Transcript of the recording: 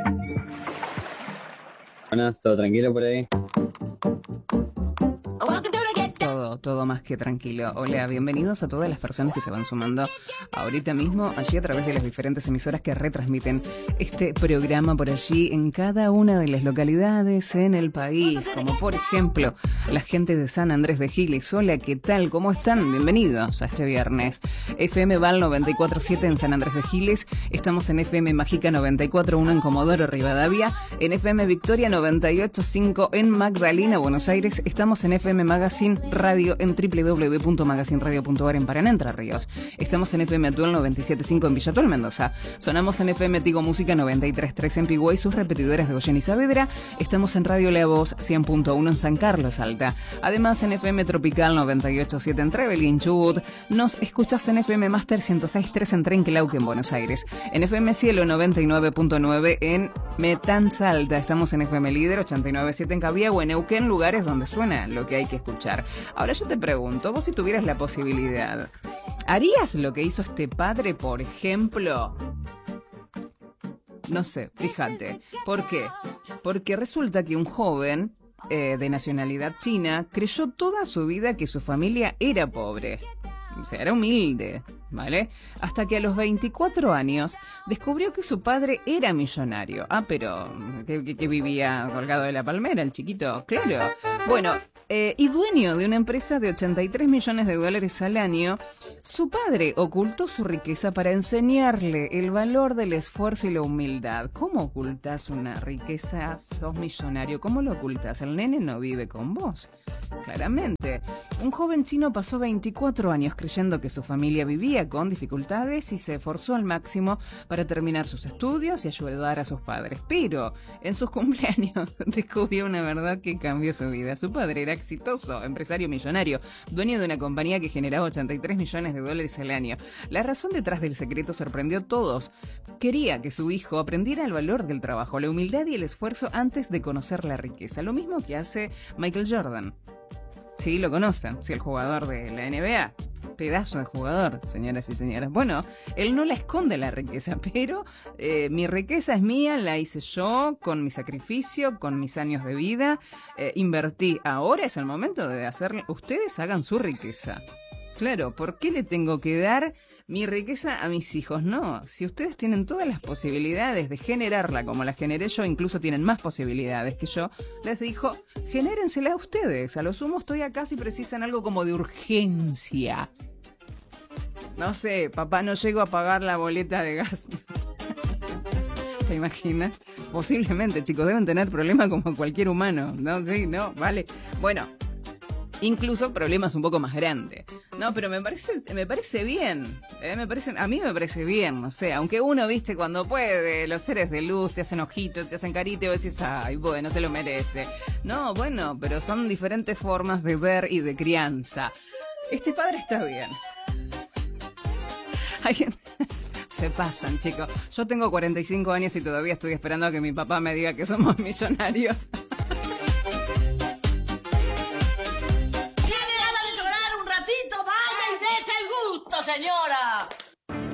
Buenas, ¿todo tranquilo por ahí? Todo más que tranquilo. Hola, bienvenidos a todas las personas que se van sumando ahorita mismo, allí a través de las diferentes emisoras que retransmiten este programa por allí en cada una de las localidades en el país, como por ejemplo la gente de San Andrés de Giles. Hola, ¿qué tal? ¿Cómo están? Bienvenidos a este viernes. FM Val 94.7 en San Andrés de Giles. Estamos en FM Mágica 94.1 en Comodoro Rivadavia. En FM Victoria 98.5 en Magdalena, Buenos Aires. Estamos en FM Magazine Radio en www.magazineradio.ar en Paraná, Entre Ríos. Estamos en FM Atuel 97.5 en Villa Atuel, Mendoza. Sonamos en FM Tigo Música 93.3 en Pigüey, sus repetidoras de Goyen y Saavedra. Estamos en Radio La Voz 100.1 en San Carlos, Alta. Además en FM Tropical 98.7 en Trevelin, en Chubut. Nos escuchas en FM Master 106.3 en Trenquelauque, en Buenos Aires. En FM Cielo 99.9 en Metanza, Alta. Estamos en FM Líder 89.7 en Cabiagua, en Neuquén, lugares donde suena lo que hay que escuchar. Ahora yo te pregunto, vos si tuvieras la posibilidad, ¿harías lo que hizo este padre, por ejemplo? No sé, fíjate. ¿Por qué? Porque resulta que un joven de nacionalidad china creyó toda su vida que su familia era pobre. O sea, era humilde, ¿vale? Hasta que a los 24 años descubrió que su padre era millonario. Ah, pero que vivía colgado de la palmera, el chiquito, claro. Bueno, y dueño de una empresa de 83 millones de dólares al año, su padre ocultó su riqueza para enseñarle el valor del esfuerzo y la humildad. ¿Cómo ocultas una riqueza? Sos millonario. ¿Cómo lo ocultas? El nene no vive con vos. Claramente. Un joven chino pasó 24 años creyendo que su familia vivía con dificultades y se esforzó al máximo para terminar sus estudios y ayudar a sus padres. Pero en sus cumpleaños descubrió una verdad que cambió su vida. Su padre era exitoso, empresario millonario, dueño de una compañía que generaba 83 millones de dólares al año. La razón detrás del secreto sorprendió a todos. Quería que su hijo aprendiera el valor del trabajo, la humildad y el esfuerzo antes de conocer la riqueza. Lo mismo que hace Michael Jordan. Sí, lo conocen, sí, el jugador de la NBA. Pedazo de jugador, señoras y señores. Bueno, él no la esconde la riqueza, pero mi riqueza es mía, la hice yo, con mi sacrificio, con mis años de vida. Invertí. Ahora es el momento de hacer. Ustedes hagan su riqueza. Claro, ¿por qué le tengo que dar mi riqueza a mis hijos? No, si ustedes tienen todas las posibilidades de generarla como la generé yo, incluso tienen más posibilidades que yo, les dijo, genérensela a ustedes. A lo sumo estoy acá si precisan algo como de urgencia. No sé, papá, no llego a pagar la boleta de gas. ¿Te imaginas? Posiblemente, chicos, deben tener problemas como cualquier humano. No, sí, no, vale. Bueno. Incluso problemas un poco más grandes. No, pero me parece bien. A mí me parece bien, no sé. Aunque uno, viste, cuando puede, los seres de luz te hacen ojitos, te hacen carita y vos decís, ay, bueno, se lo merece. No, bueno, pero son diferentes formas de ver y de crianza. Este padre está bien. Se pasan, chicos. Yo tengo 45 años y todavía estoy esperando a que mi papá me diga que somos millonarios. Señor,